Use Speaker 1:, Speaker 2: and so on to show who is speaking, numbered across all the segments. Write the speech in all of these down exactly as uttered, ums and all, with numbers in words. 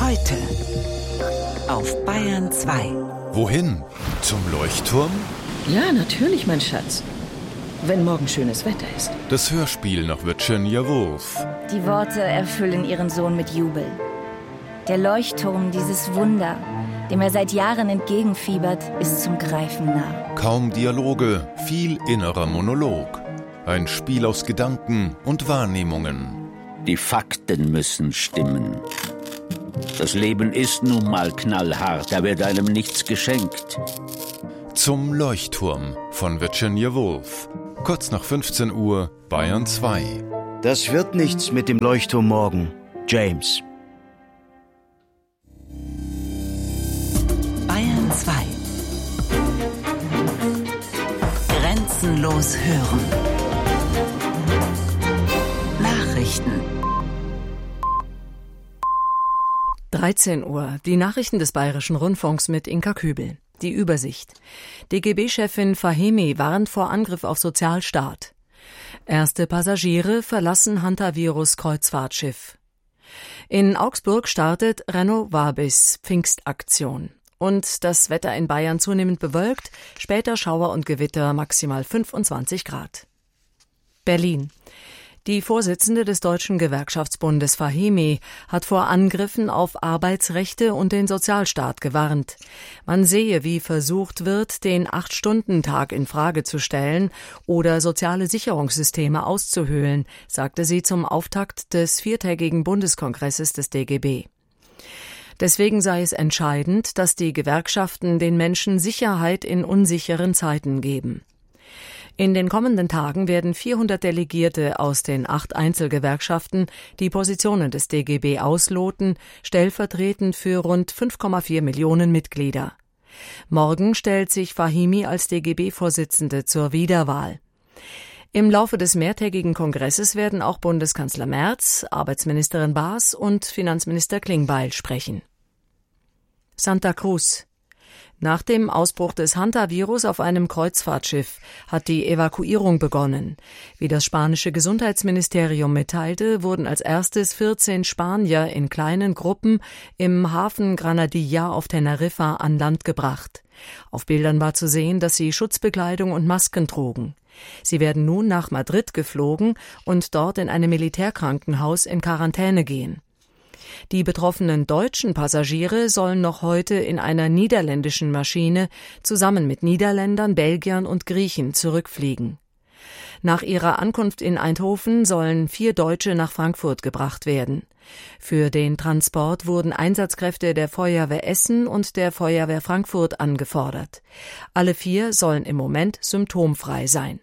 Speaker 1: Heute auf Bayern zwei.
Speaker 2: Wohin? Zum Leuchtturm?
Speaker 3: Ja, natürlich, mein Schatz. Wenn morgen schönes Wetter ist.
Speaker 2: Das Hörspiel nach Virginia Woolf.
Speaker 4: Die Worte erfüllen ihren Sohn mit Jubel. Der Leuchtturm, dieses Wunder, dem er seit Jahren entgegenfiebert, ist zum Greifen nah.
Speaker 2: Kaum Dialoge, viel innerer Monolog. Ein Spiel aus Gedanken und Wahrnehmungen.
Speaker 5: Die Fakten müssen stimmen. Das Leben ist nun mal knallhart, da wird einem nichts geschenkt.
Speaker 2: Zum Leuchtturm von Virginia Woolf. Kurz nach fünfzehn Uhr, Bayern zwei.
Speaker 6: Das wird nichts mit dem Leuchtturm morgen, James.
Speaker 1: Bayern zwei. Grenzenlos hören. Nachrichten.
Speaker 7: dreizehn Uhr. Die Nachrichten des Bayerischen Rundfunks mit Inka Kübel. Die Übersicht. D G B-Chefin Fahimi warnt vor Angriff auf Sozialstaat. Erste Passagiere verlassen Hantavirus-Kreuzfahrtschiff. In Augsburg startet Renovabis Pfingstaktion. Und das Wetter in Bayern zunehmend bewölkt, später Schauer und Gewitter, maximal fünfundzwanzig Grad. Berlin. Die Vorsitzende des Deutschen Gewerkschaftsbundes Fahimi hat vor Angriffen auf Arbeitsrechte und den Sozialstaat gewarnt. Man sehe, wie versucht wird, den Acht-Stunden-Tag in Frage zu stellen oder soziale Sicherungssysteme auszuhöhlen, sagte sie zum Auftakt des viertägigen Bundeskongresses des D G B. Deswegen sei es entscheidend, dass die Gewerkschaften den Menschen Sicherheit in unsicheren Zeiten geben. In den kommenden Tagen werden vierhundert Delegierte aus den acht Einzelgewerkschaften die Positionen des D G B ausloten, stellvertretend für rund fünf Komma vier Millionen Mitglieder. Morgen stellt sich Fahimi als D G B-Vorsitzende zur Wiederwahl. Im Laufe des mehrtägigen Kongresses werden auch Bundeskanzler Merz, Arbeitsministerin Baas und Finanzminister Klingbeil sprechen. Santa Cruz. Nach dem Ausbruch des Hantavirus auf einem Kreuzfahrtschiff hat die Evakuierung begonnen. Wie das spanische Gesundheitsministerium mitteilte, wurden als erstes vierzehn Spanier in kleinen Gruppen im Hafen Granadilla auf Teneriffa an Land gebracht. Auf Bildern war zu sehen, dass sie Schutzbekleidung und Masken trugen. Sie werden nun nach Madrid geflogen und dort in einem Militärkrankenhaus in Quarantäne gehen. Die betroffenen deutschen Passagiere sollen noch heute in einer niederländischen Maschine zusammen mit Niederländern, Belgiern und Griechen zurückfliegen. Nach ihrer Ankunft in Eindhoven sollen vier Deutsche nach Frankfurt gebracht werden. Für den Transport wurden Einsatzkräfte der Feuerwehr Essen und der Feuerwehr Frankfurt angefordert. Alle vier sollen im Moment symptomfrei sein.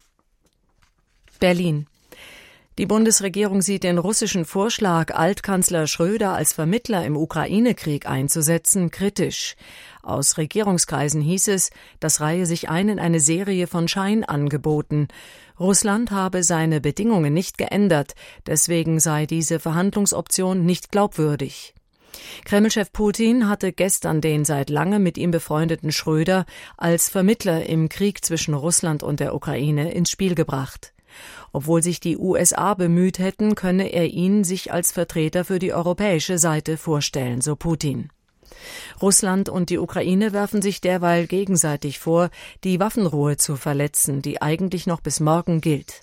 Speaker 7: Berlin. Die Bundesregierung sieht den russischen Vorschlag, Altkanzler Schröder als Vermittler im Ukraine-Krieg einzusetzen, kritisch. Aus Regierungskreisen hieß es, das reihe sich ein in eine Serie von Scheinangeboten. Russland habe seine Bedingungen nicht geändert, deswegen sei diese Verhandlungsoption nicht glaubwürdig. Kremlchef Putin hatte gestern den seit langem mit ihm befreundeten Schröder als Vermittler im Krieg zwischen Russland und der Ukraine ins Spiel gebracht. Obwohl sich die U S A bemüht hätten, könne er ihn sich als Vertreter für die europäische Seite vorstellen, so Putin. Russland und die Ukraine werfen sich derweil gegenseitig vor, die Waffenruhe zu verletzen, die eigentlich noch bis morgen gilt.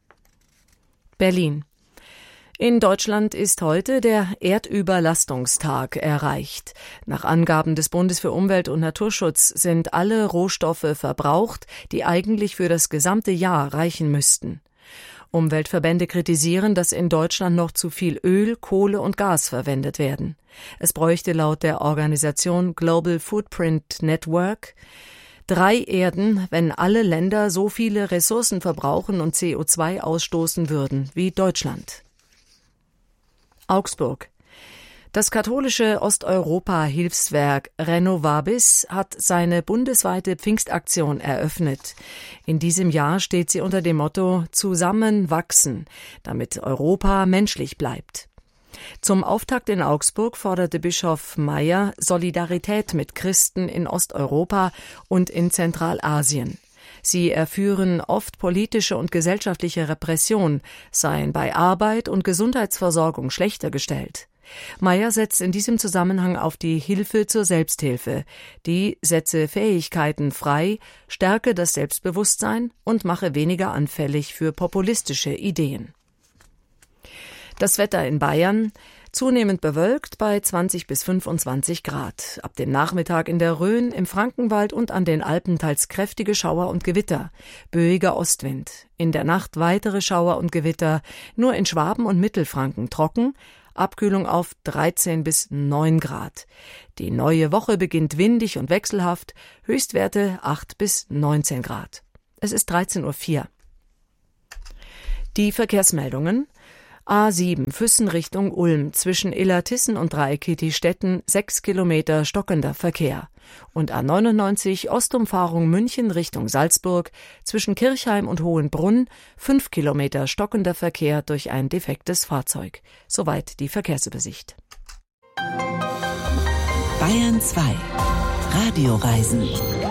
Speaker 7: Berlin. In Deutschland ist heute der Erdüberlastungstag erreicht. Nach Angaben des Bundes für Umwelt und Naturschutz sind alle Rohstoffe verbraucht, die eigentlich für das gesamte Jahr reichen müssten. Umweltverbände kritisieren, dass in Deutschland noch zu viel Öl, Kohle und Gas verwendet werden. Es bräuchte laut der Organisation Global Footprint Network drei Erden, wenn alle Länder so viele Ressourcen verbrauchen und C O zwei ausstoßen würden wie Deutschland. Augsburg. Das katholische Osteuropa-Hilfswerk Renovabis hat seine bundesweite Pfingstaktion eröffnet. In diesem Jahr steht sie unter dem Motto »Zusammen wachsen«, damit Europa menschlich bleibt. Zum Auftakt in Augsburg forderte Bischof Meyer Solidarität mit Christen in Osteuropa und in Zentralasien. Sie erführen oft politische und gesellschaftliche Repression, seien bei Arbeit und Gesundheitsversorgung schlechter gestellt. Meyer setzt in diesem Zusammenhang auf die Hilfe zur Selbsthilfe, die setze Fähigkeiten frei, stärke das Selbstbewusstsein und mache weniger anfällig für populistische Ideen. Das Wetter in Bayern: zunehmend bewölkt bei zwanzig bis fünfundzwanzig Grad. Ab dem Nachmittag in der Rhön, im Frankenwald und an den Alpen teils kräftige Schauer und Gewitter. Böiger Ostwind. In der Nacht weitere Schauer und Gewitter. Nur in Schwaben und Mittelfranken trocken. Abkühlung auf dreizehn bis neun Grad. Die neue Woche beginnt windig und wechselhaft. Höchstwerte acht bis neunzehn Grad. Es ist dreizehn Uhr vier. Die Verkehrsmeldungen: A sieben Füssen Richtung Ulm, zwischen Illertissen und Dreikitti-Stetten sechs Kilometer stockender Verkehr. Und A neunundneunzig Ostumfahrung München Richtung Salzburg, zwischen Kirchheim und Hohenbrunn fünf Kilometer stockender Verkehr durch ein defektes Fahrzeug. Soweit die Verkehrsübersicht.
Speaker 1: Bayern zwei. Radioreisen.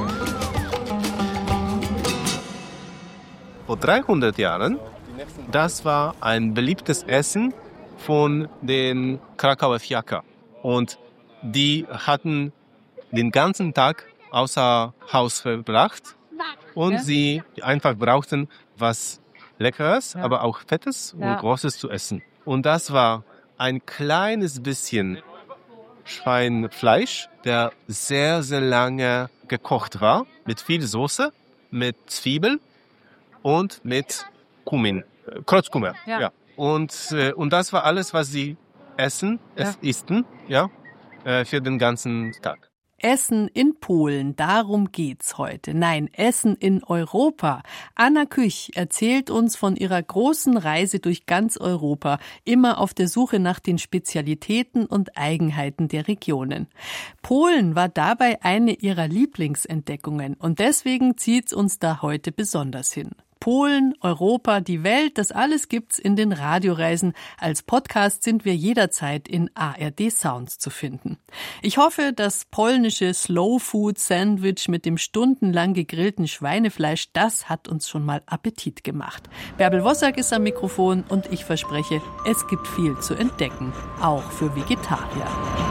Speaker 8: Vor dreihundert Jahren, das war ein beliebtes Essen von den Krakauer Fiaker. Und die hatten den ganzen Tag außer Haus verbracht und ja. sie einfach brauchten was Leckeres, ja. aber auch Fettes ja. und Großes zu essen. Und das war ein kleines bisschen Schweinefleisch, der sehr, sehr lange gekocht war, mit viel Soße, mit Zwiebel und mit Kumin. Kreuzkummer, ja. ja. Und, äh, und das war alles, was sie essen, ja. es issten, ja, äh, für den ganzen Tag.
Speaker 9: Essen in Polen, darum geht's heute. Nein, Essen in Europa. Anna Küch erzählt uns von ihrer großen Reise durch ganz Europa, immer auf der Suche nach den Spezialitäten und Eigenheiten der Regionen. Polen war dabei eine ihrer Lieblingsentdeckungen und deswegen zieht's uns da heute besonders hin. Polen, Europa, die Welt, das alles gibt's in den Radioreisen. Als Podcast sind wir jederzeit in A R D Sounds zu finden. Ich hoffe, das polnische Slow-Food-Sandwich mit dem stundenlang gegrillten Schweinefleisch, das hat uns schon mal Appetit gemacht. Bärbel Wossack ist am Mikrofon und ich verspreche, es gibt viel zu entdecken, auch für Vegetarier.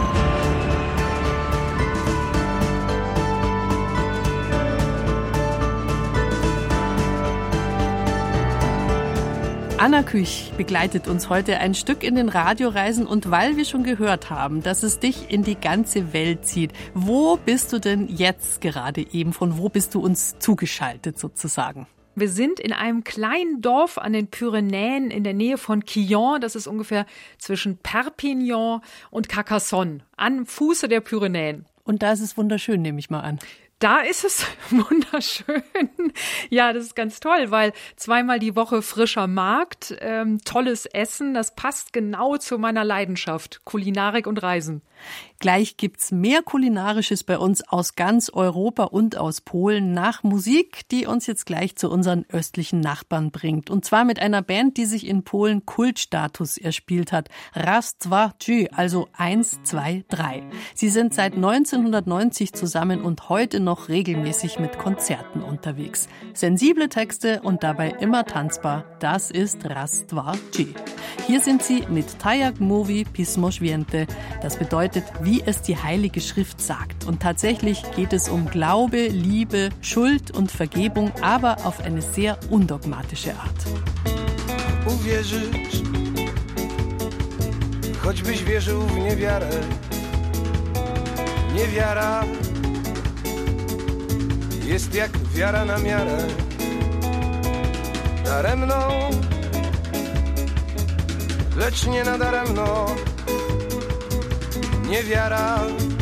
Speaker 9: Anna Küch begleitet uns heute ein Stück in den Radioreisen und weil wir schon gehört haben, dass es dich in die ganze Welt zieht, wo bist du denn jetzt gerade eben? Von wo bist du uns zugeschaltet sozusagen?
Speaker 10: Wir sind in einem kleinen Dorf an den Pyrenäen in der Nähe von Quillan. Das ist ungefähr zwischen Perpignan und Carcassonne, am Fuße der Pyrenäen.
Speaker 9: Und da ist es wunderschön, nehme ich mal an.
Speaker 10: Da ist es wunderschön. Ja, das ist ganz toll, weil zweimal die Woche frischer Markt, ähm, tolles Essen, das passt genau zu meiner Leidenschaft, Kulinarik und Reisen.
Speaker 9: Gleich gibt's mehr Kulinarisches bei uns aus ganz Europa und aus Polen nach Musik, die uns jetzt gleich zu unseren östlichen Nachbarn bringt. Und zwar mit einer Band, die sich in Polen Kultstatus erspielt hat. Raz, dwa, trzy, also eins, zwei, drei. Sie sind seit neunzehnhundertneunzig zusammen und heute noch regelmäßig mit Konzerten unterwegs. Sensible Texte und dabei immer tanzbar. Das ist Raz, dwa, trzy. Hier sind sie mit Tajak Mówi Pismo Święte. Das bedeutet, wie es die Heilige Schrift sagt. Und tatsächlich geht es um Glaube, Liebe, Schuld und Vergebung, aber auf eine sehr undogmatische Art.
Speaker 11: Uwierzysz, choćbyś wierzył w niewiarę. Niewiara jest jak wiara na miarę. Daremną, lecz nie nadaremno. Niewiara